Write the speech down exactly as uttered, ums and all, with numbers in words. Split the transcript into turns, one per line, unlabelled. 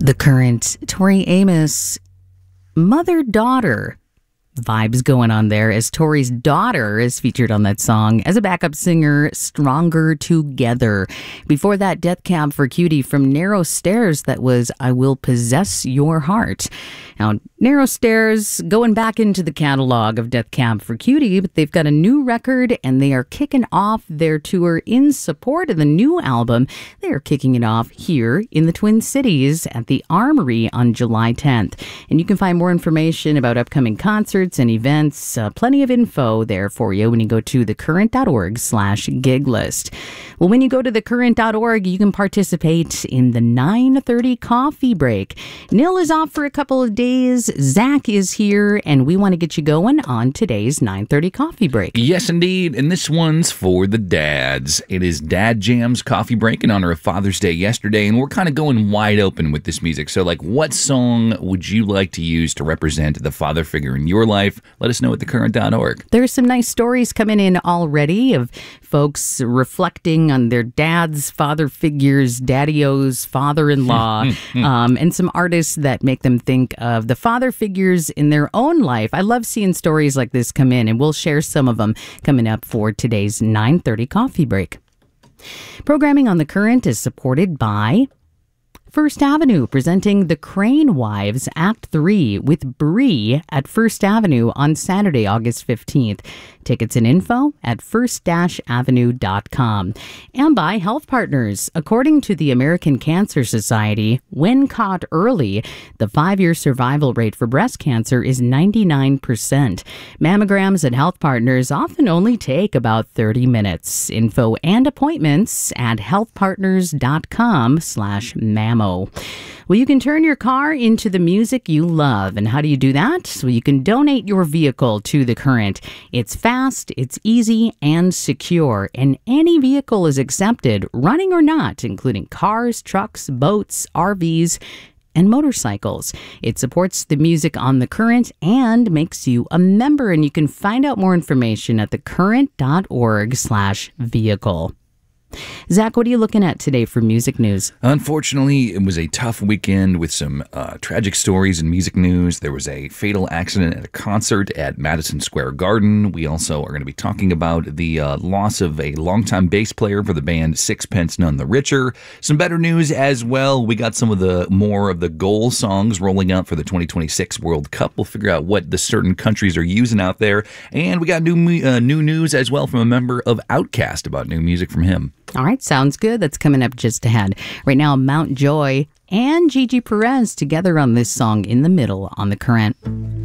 The Current, Tori Amos, mother-daughter vibes going on there, as Tori's daughter is featured on that song as a backup singer, Stronger Together. Before that, Death Cab for Cutie from Narrow Stairs, that was I Will Possess Your Heart. Now, Narrow Stairs going back into the catalog of Death Cab for Cutie, but they've got a new record and they are kicking off their tour in support of the new album. They are kicking it off here in the Twin Cities at the Armory on July tenth. And you can find more information about upcoming concerts and events, uh, plenty of info there for you when you go to thecurrent.org slash gig list. Well, when you go to thecurrent dot org, you can participate in the nine thirty coffee break. Neil is off for a couple of days. Zach is here, and we want to get you going on today's nine thirty coffee break.
Yes, indeed, and this one's for the dads. It is Dad Jam's coffee break in honor of Father's Day yesterday, and we're kind of going wide open with this music. So, like, what song would you like to use to represent the father figure in your life? Let us know at thecurrent dot org.
There's some nice stories coming in already of folks reflecting on their dads, father figures, daddy-o's, father-in-law, um, and some artists that make them think of the father figures in their own life. I love seeing stories like this come in, and we'll share some of them coming up for today's nine thirty coffee break. Programming on The Current is supported by First Avenue, presenting The Crane Wives Act three with Brie at First Avenue on Saturday, August fifteenth. Tickets and info at first avenue dot com. And by Health Partners. According to the American Cancer Society, when caught early, the five-year survival rate for breast cancer is ninety-nine percent. Mammograms at Health Partners often only take about thirty minutes. Info and appointments at healthpartners.com slash mammo. Well, you can turn your car into the music you love. And how do you do that? So you can donate your vehicle to The Current. It's fast, it's easy, and secure. And any vehicle is accepted, running or not, including cars, trucks, boats, R Vs, and motorcycles. It supports the music on The Current and makes you a member. And you can find out more information at thecurrent.org slash vehicle. Zach, what are you looking at today for music news?
Unfortunately, it was a tough weekend with some uh, tragic stories in music news. There was a fatal accident at a concert at Madison Square Garden. We also are going to be talking about the uh, loss of a longtime bass player for the band Sixpence None the Richer. Some better news as well. We got some of the more of the goal songs rolling out for the twenty twenty-six World Cup. We'll figure out what the certain countries are using out there. And we got new, uh, new news as well from a member of Outkast about new music from him.
All right, sounds good. That's coming up just ahead. Right now, Mount Joy and Gigi Perez together on this song In the Middle on The Current.